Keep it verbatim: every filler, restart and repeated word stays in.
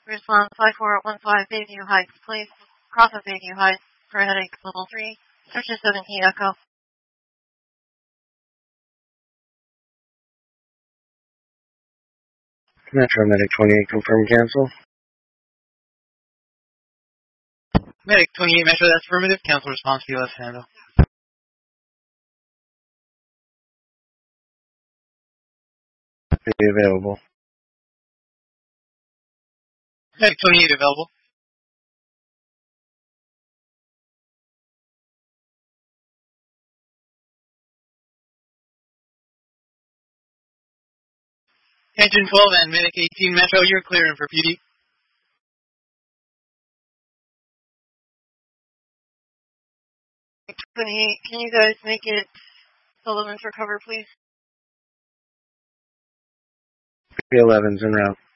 Response five four one five Bayview Heights, please. Cross of Bayview Heights for headache level three. Searches seventeen Echo. Metro Medic twenty-eight, confirm cancel. Medic twenty-eight Metro, that's affirmative. Cancel response to U S handle. Be available. Medic twenty-eight available. Engine twelve and Medic eighteen Metro, you're clearing for P D. twenty-eight, can you guys make it Sullivan's recover, please? P eleven's en route.